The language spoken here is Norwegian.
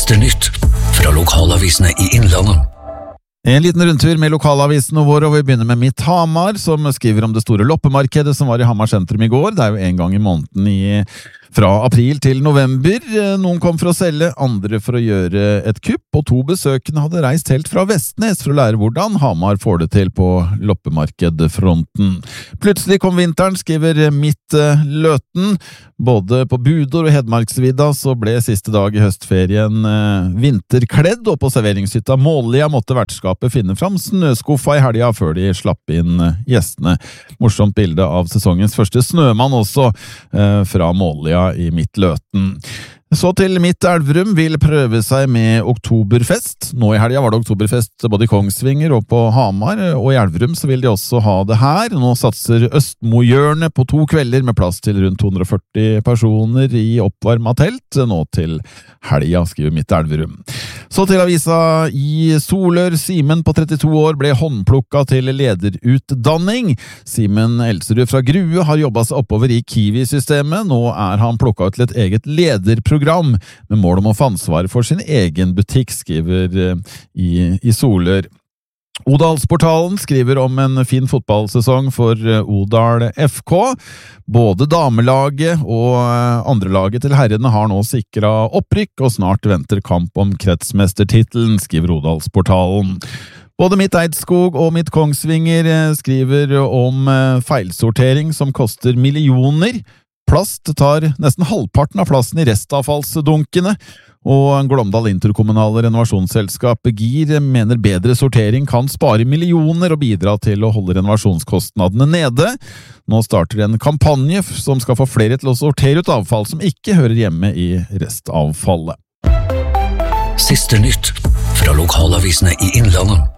Siste nytt fra lokalavisene i Innlandet. En liten rundtur med lokalavisene våre, og vi begynner med Mitt Hamar, som skriver om det store loppemarkedet som var i Hamar sentrum i går. Det er jo en gang i måneden fra april til november. Noen kom for å selge, andre for å gjøre et kupp, og 2 besøkende hadde reist helt fra Vestnes for å lære hvordan Hamar får det til på loppemarkedfronten. Plutselig kom vinteren, skriver Mitt Løten. Både på Budor og Hedmarksvidda så ble siste dag i høstferien vinterkledd, og på serveringshytta Målia måtte vertskapet finne fram snøskuffa i helga før de slapp inn gjestene. Morsomt bilde av sesongens første snømann også fra Målia i Mitt Løten. Så til Mitt Elverum vil prøve seg med oktoberfest. Nå i helga var det oktoberfest både i Kongsvinger og på Hamar, og i Elverum så vil de også ha det her. Nå satser Østmohjørnet på 2 kvelder med plass til rundt 240 personer i oppvarma telt, nå til helga, skriver Mitt Elverum. Så til avisa i Solør. Simen på 32 år ble håndplukka til lederutdanning. Simen Elserud fra Grue har jobbet seg oppover i Kiwi-systemet. Nå er han plukka ut til et eget lederprogram med mål om å få ansvaret for sin egen butikk, skriver i Solør. Odalsportalen skriver om en fin fotballsesong for Odal FK. Både damelaget og andrelaget til herrene har nå sikret opprykk, og snart venter kamp om kretsmestertitelen, skriver Odalsportalen. Både Mitt Eidskog og Mitt Kongsvinger skriver om feilsortering som koster millioner. Plast tar nesten halvparten av plassen i restavfallsdunkene, og Glåmdal interkommunale renovasjonsselskap GIR mener bedre sortering kan spare millioner og bidra til å holde renovasjonskostnadene nede. Nå starter en kampanje som skal få flere til å sortere ut avfall som ikke hører hjemme i restavfallet. Siste nytt fra lokalavisene i Innlandet.